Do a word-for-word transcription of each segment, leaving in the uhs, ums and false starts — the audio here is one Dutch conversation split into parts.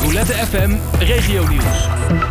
Roulette F M Regionieuws.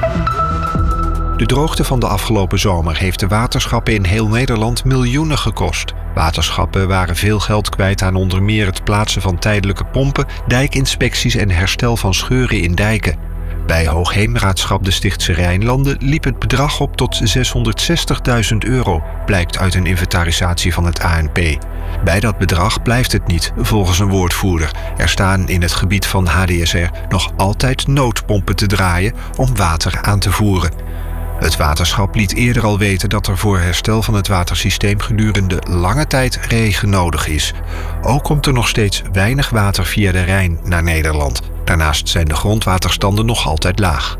De droogte van de afgelopen zomer heeft de waterschappen in heel Nederland miljoenen gekost. Waterschappen waren veel geld kwijt aan onder meer het plaatsen van tijdelijke pompen, dijkinspecties en herstel van scheuren in dijken. Bij Hoogheemraadschap de Stichtse Rijnlanden liep het bedrag op tot zeshonderdzestigduizend euro, blijkt uit een inventarisatie van het A N P. Bij dat bedrag blijft het niet, volgens een woordvoerder. Er staan in het gebied van H D S R nog altijd noodpompen te draaien om water aan te voeren. Het waterschap liet eerder al weten dat er voor herstel van het watersysteem gedurende lange tijd regen nodig is. Ook komt er nog steeds weinig water via de Rijn naar Nederland. Daarnaast zijn de grondwaterstanden nog altijd laag.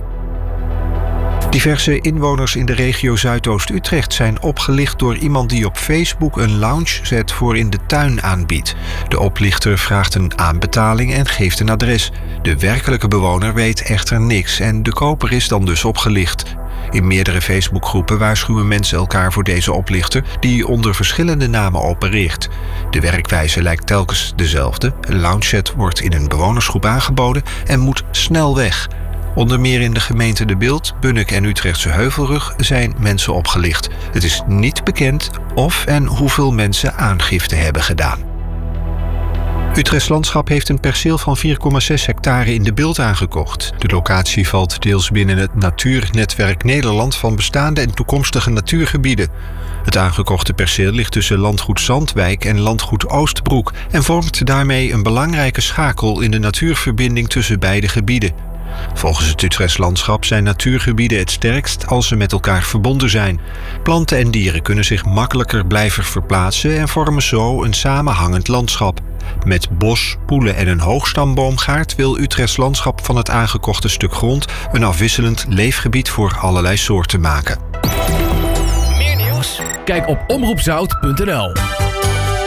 Diverse inwoners in de regio Zuidoost-Utrecht zijn opgelicht door iemand die op Facebook een loungeset voor in de tuin aanbiedt. De oplichter vraagt een aanbetaling en geeft een adres. De werkelijke bewoner weet echter niks en de koper is dan dus opgelicht. In meerdere Facebookgroepen waarschuwen mensen elkaar voor deze oplichter die onder verschillende namen opereert. De werkwijze lijkt telkens dezelfde. Een loungeset wordt in een bewonersgroep aangeboden en moet snel weg. Onder meer in de gemeenten De Bilt, Bunnik en Utrechtse Heuvelrug zijn mensen opgelicht. Het is niet bekend of en hoeveel mensen aangifte hebben gedaan. Utrechts Landschap heeft een perceel van vier komma zes hectare in De Bilt aangekocht. De locatie valt deels binnen het Natuurnetwerk Nederland van bestaande en toekomstige natuurgebieden. Het aangekochte perceel ligt tussen landgoed Zandwijk en landgoed Oostbroek en vormt daarmee een belangrijke schakel in de natuurverbinding tussen beide gebieden. Volgens het Utrechts Landschap zijn natuurgebieden het sterkst als ze met elkaar verbonden zijn. Planten en dieren kunnen zich makkelijker blijven verplaatsen en vormen zo een samenhangend landschap. Met bos, poelen en een hoogstamboomgaard wil Utrechts Landschap van het aangekochte stuk grond een afwisselend leefgebied voor allerlei soorten maken. Meer nieuws? Kijk op omroep zout punt n l.